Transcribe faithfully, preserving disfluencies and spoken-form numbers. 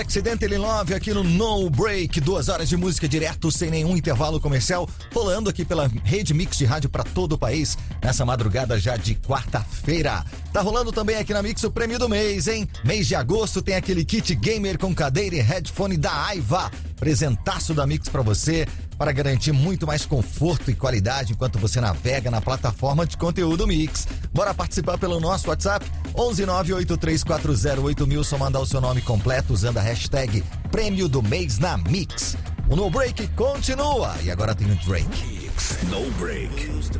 Accidental in Love aqui no No Break, duas horas de música direto, sem nenhum intervalo comercial, rolando aqui pela Rede Mix de rádio para todo o país, nessa madrugada já de quarta-feira. Tá rolando também aqui na Mix o prêmio do mês, hein? Mês de agosto tem aquele kit gamer com cadeira e headphone da Aiva. Presentaço da Mix pra você, para garantir muito mais conforto e qualidade enquanto você navega na plataforma de conteúdo Mix. Bora participar pelo nosso WhatsApp, onze nove oito três quatro zero oito mil, só mandar o seu nome completo usando a hashtag Prêmio do Mês na Mix. O No Break continua e agora tem o Drake. No Break.